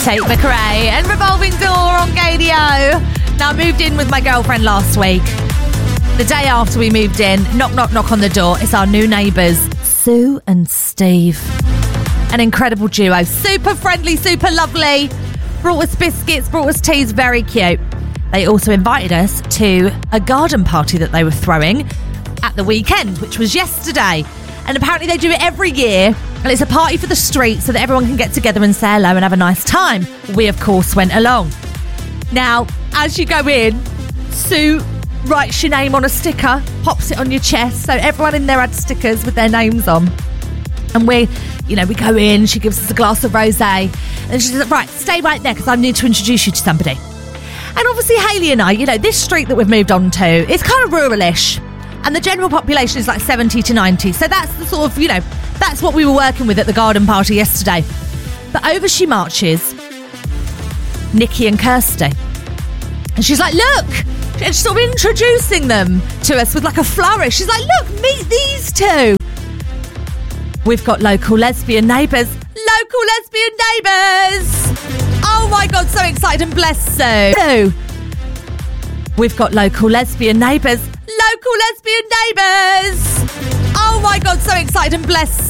Tate McRae and Revolving Door on Gadio. Now, I moved in with my girlfriend last week. The day after we moved in, knock, knock, knock on the door. It's our new neighbours, Sue and Steve. An incredible duo. Super friendly, super lovely. Brought us biscuits, brought us teas, very cute. They also invited us to a garden party that they were throwing at the weekend, which was yesterday. And apparently they do it every year. And it's a party for the street so that everyone can get together and say hello and have a nice time. We, of course, went along. Now, as you go in, Sue writes your name on a sticker, pops it on your chest. So everyone in there had stickers with their names on. And we go in, she gives us a glass of rosé. And she says, right, stay right there because I need to introduce you to somebody. And obviously, Hayley and I, this street that we've moved on to is kind of rural-ish. And the general population is like 70 to 90. So that's the sort of, that's what we were working with at the garden party yesterday. But over she marches, Nikki and Kirsty. And she's like, look! And she's sort of introducing them to us with like a flourish. She's like, look, meet these two. We've got local lesbian neighbours. Local lesbian neighbours! Oh my God, so excited and blessed, Sue. We've got local lesbian neighbours. Local lesbian neighbours! Oh my God, so excited and blessed.